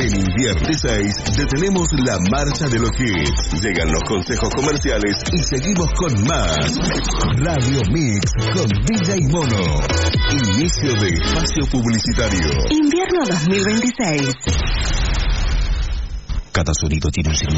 En invierno 6 detenemos la marcha de los hits. Llegan los consejos comerciales y seguimos con más. Radio Mix con DJ Mono. Inicio de espacio publicitario. Invierno 2026. Cada sonido tiene un significado.